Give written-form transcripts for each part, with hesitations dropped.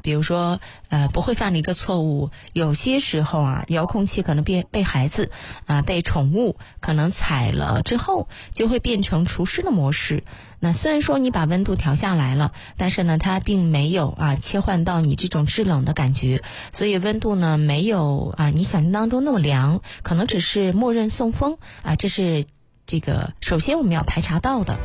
比如说不会犯的一个错误，有些时候啊，遥控器可能被孩子被宠物可能踩了之后，就会变成除湿的模式。那虽然说你把温度调下来了，但是呢，它并没有切换到你这种制冷的感觉，所以温度呢没有你想象当中那么凉，可能只是默认送风这是这个首先我们要排查到的。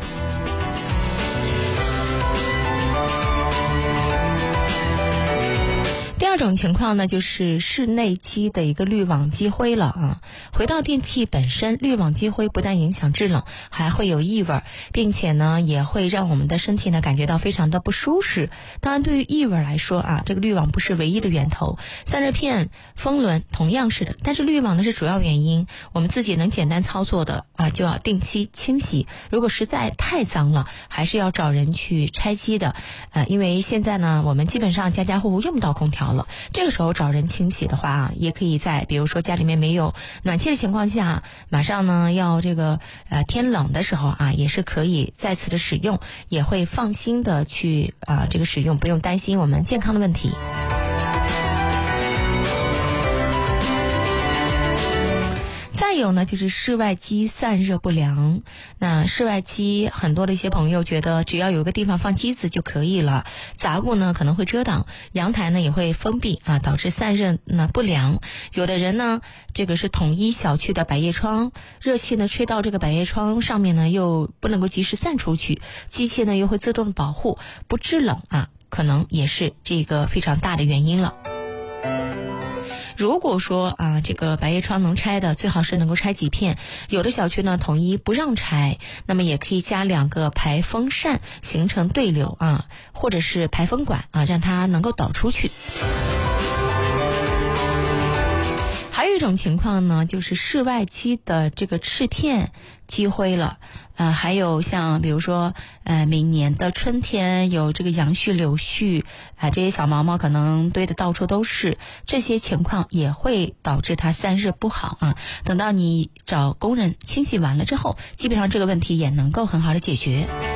第二种情况呢，就是室内机的一个滤网积灰了回到电器本身，滤网积灰不但影响制冷，还会有异味，并且呢也会让我们的身体呢感觉到非常的不舒适。当然对于异味来说这个滤网不是唯一的源头，散热片、风轮同样是的，但是滤网呢是主要原因。我们自己能简单操作的就要定期清洗，如果实在太脏了，还是要找人去拆机的因为现在呢我们基本上家家户户用不到空调了，这个时候找人清洗的话也可以在比如说家里面没有暖气的情况下，马上呢要这个天冷的时候也是可以再次的使用，也会放心的去这个使用，不用担心我们健康的问题。再有呢，就是室外机散热不良。那室外机很多的一些朋友觉得只要有一个地方放机子就可以了，杂物呢可能会遮挡，阳台呢也会封闭导致散热呢不良。有的人呢，这个是统一小区的百叶窗，热气呢吹到这个百叶窗上面呢又不能够及时散出去，机器呢又会自动保护，不制冷可能也是这个非常大的原因了。如果说这个百叶窗能拆的，最好是能够拆几片，有的小区呢统一不让拆，那么也可以加2个排风扇形成对流或者是排风管让它能够导出去。还有一种情况呢，就是室外机的这个翅片积灰了还有像比如说每年的春天有这个杨絮、柳絮这些小毛毛可能堆得到处都是，这些情况也会导致它散热不好等到你找工人清洗完了之后，基本上这个问题也能够很好的解决。